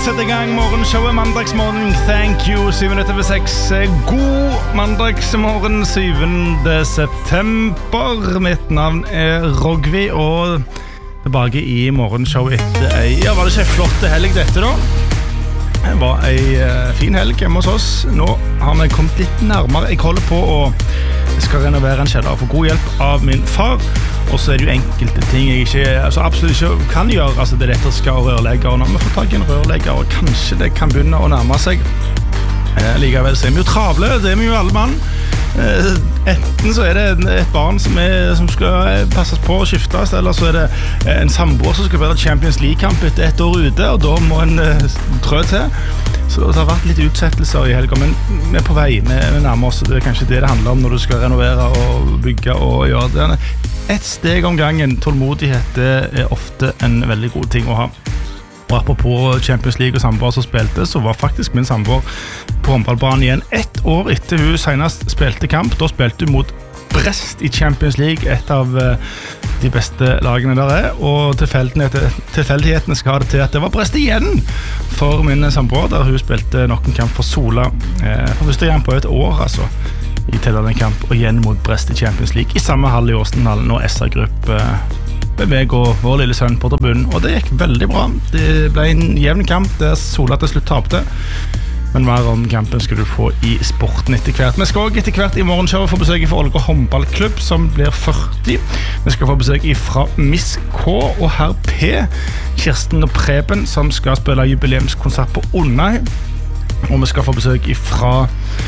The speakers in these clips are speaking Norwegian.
Sett I gang morgenshowet mandagsmorgen. Thank you, 7:06. God mandagsmorgen, 7. september. Mitt navn Rogvi, og tilbake I morgenshowet etter ja, var det ikke en flott helg dette da? Det var en fin helg hjemme hos oss. Nå har vi kommet litt nærmere. Jeg holder på å skal renovere en kjeller for god hjelp av min far. Og så det jo enkelte ting jeg ikke, altså absolutt ikke kan gjøre. Altså det elektriske og rørlegger. Og når vi får tak I en rørlegger, og kanskje det kan begynne å nærme seg. Likevel så vi jo travle, det vi jo alle mann. Enten så det et barn som skal passes på og skiftes, eller så det en samboer som skal være Champions League-kamp etter et år ute, og da må en trø til. Så det har vært litt utsettelser I helgen, men vi på vei, vi nærmer oss. Det kanskje det handler om når du skal renovere og bygge og gjøre det. Et steg om gangen, tålmodighet, det ofte en veldig god ting å ha. Og apropos Champions League og samboer som spilte, så var faktisk min samboer på håndballbanen igjen 1 år etter hun senest spilte kamp. Da spilte hun mot Brest I Champions League, et av de beste lagene der og tilfeldighetene skal ha det til at det var Brest igjen for min samboer, der hun spilte nok en kamp for Sola for første gang på et år, altså I tellende kamp, og igjen mot Brest I Champions League I samme hall I Åsenhallen og SR-grupp med meg og vår lille sønn på tribunen, og det gikk veldig bra. Det ble en jevn kamp der Sola til slutt tapte, men mer om kampen skal du få I sporten etter hvert. Vi skal også etter hvert I morgenshowet få besøk fra Ålgård håndballklubb, som blir 40. Vi skal få besøk fra Miss K og herr P, Kirsten og Preben, som skal spille jubileumskonsert på Onnøy, og vi skal få besøk fra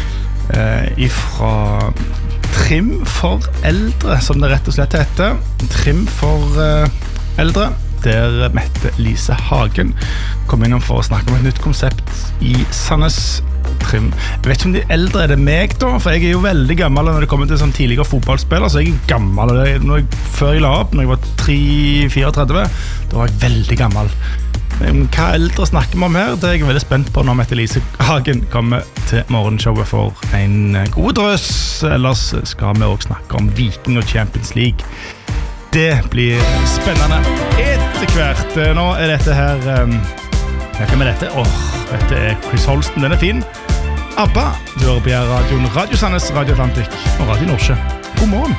Trim for eldre, som det rett og slett heter. Trim for eldre, der Mette Lise Hagen kom innom for å snakke om et nytt konsept I Sandnes Trim. Jeg vet ikke om de eldre det meg da, for jeg jo veldig gammel når det kommer til sånn tidligere fotballspiller, så jeg gammel. Før jeg la opp, når jeg var 3-34, da var jeg veldig gammel. Hva eldre snakker vi om her? Det jeg veldig spent på når Mette Lise Hagen kommer til morgenshowet for en god drøs. Ellers skal vi også snakke om Viking og Champions League. Det blir spennende etter hvert. Nå dette her hva med dette? Dette Chris Holsten, den fin. ABBA, du hører på radioen Radio Sandnes, Radio Atlantic og Radio Nordsjø. God morgen.